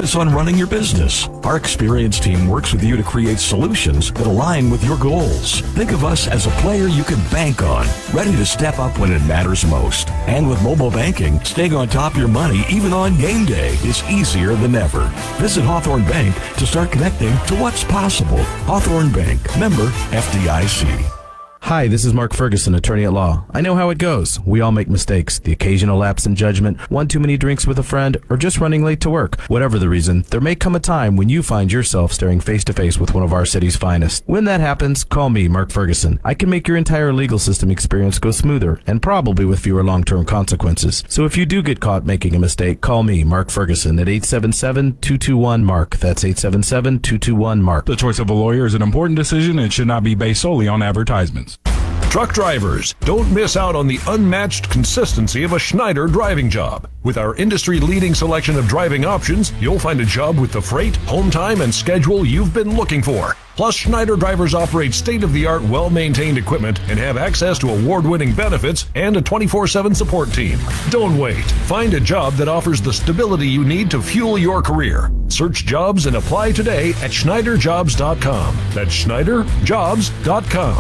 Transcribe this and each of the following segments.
focus on running your business. Our experienced team works with you to create solutions that align with your goals. Think of us as a player you can bank on, ready to step up when it matters most. And with mobile banking, staying on top of your money even on game day is easier than ever. Visit Hawthorne Bank to start connecting to what's possible. Hawthorne Bank, member FDIC. Hi, this is Mark Ferguson, attorney at law. I know how it goes. We all make mistakes. The occasional lapse in judgment, one too many drinks with a friend, or just running late to work. Whatever the reason, there may come a time when you find yourself staring face to face with one of our city's finest. When that happens, call me, Mark Ferguson. I can make your entire legal system experience go smoother, and probably with fewer long-term consequences. So if you do get caught making a mistake, call me, Mark Ferguson, at 877-221-MARK. That's 877-221-MARK. The choice of a lawyer is an important decision and should not be based solely on advertisements. Truck drivers, don't miss out on the unmatched consistency of a Schneider driving job. With our industry-leading selection of driving options, you'll find a job with the freight, home time, and schedule you've been looking for. Plus, Schneider drivers operate state-of-the-art, well-maintained equipment and have access to award-winning benefits and a 24/7 support team. Don't wait. Find a job that offers the stability you need to fuel your career. Search jobs and apply today at SchneiderJobs.com. That's SchneiderJobs.com.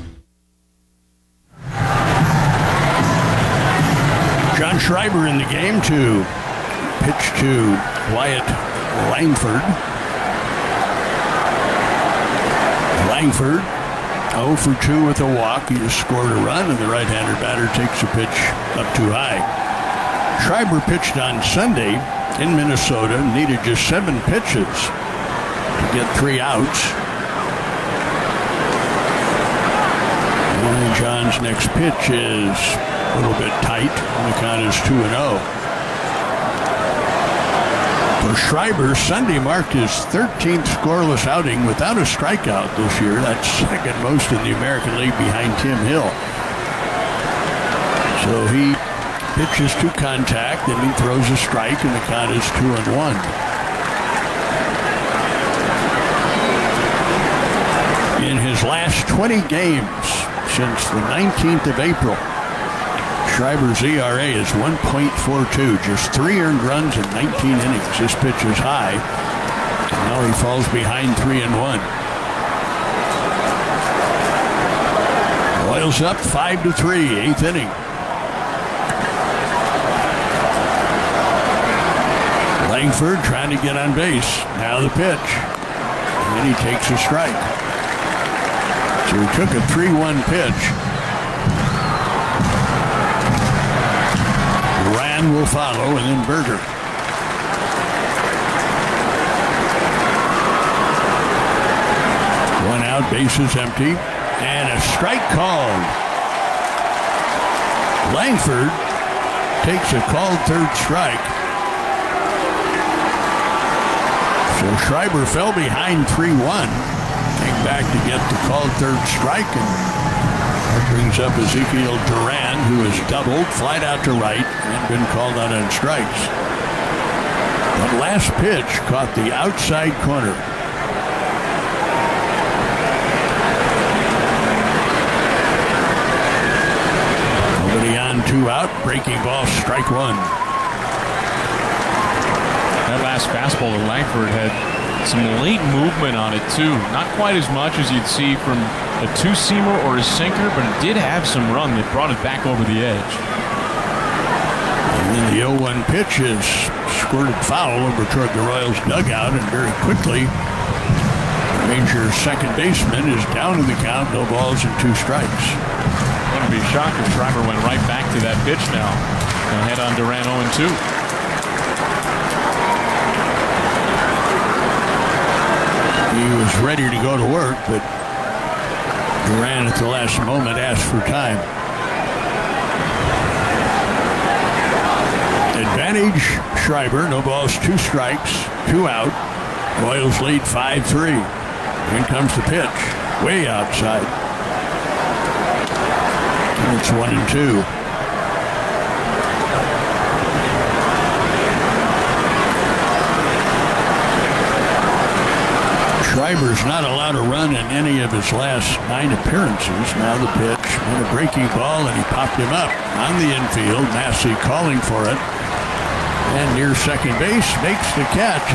John Schreiber in the game to pitch to Wyatt Langford. Langford 0 for 2 with a walk. He just scored a run, and the right-hander batter takes a pitch up too high. Schreiber pitched on Sunday in Minnesota, needed just 7 pitches to get 3 outs. And John's next pitch is a little bit tight, and the count is 2-0. For Schreiber, Sunday marked his 13th scoreless outing without a strikeout this year. That's second most in the American League behind Tim Hill. So he pitches to contact, and he throws a strike, and the count is 2-1. In his last 20 games since the 19th of April, Schreiber's ERA is 1.42, just 3 earned runs in 19 innings. This pitch is high. Now he falls behind 3-1. Royals up 5-3, 8th inning. Langford trying to get on base. Now the pitch. And then he takes a strike. So he took a 3-1 pitch. Duran will follow, and then Berger. One out, bases empty, and a strike called. Langford takes a called third strike. So Schreiber fell behind 3-1. Came back to get the called third strike, and that brings up Ezekiel Duran, who has doubled, flied out to right, and been called out on strikes. That last pitch caught the outside corner. Nobody on, 2 out, breaking ball, strike 1. That last fastball to Langford had some late movement on it, too. Not quite as much as you'd see from a two-seamer or a sinker, but it did have some run that brought it back over the edge. And then the 0-1 pitch is squirted foul over toward the Royals' dugout, and very quickly, Rangers' second baseman is down in the count, no balls and 2 strikes. I wouldn't be shocked if Schreiber went right back to that pitch now and head on Duran 0-2. He was ready to go to work, but Duran at the last moment asked for time. Advantage Schreiber, no balls, 2 strikes, 2 out. Royals lead 5-3. In comes the pitch, way outside. And it's 1-2. Schreiber's not allowed to run in any of his last 9 appearances. Now the pitch and a breaking ball, and he popped him up on the infield. Massey calling for it. And near second base makes the catch.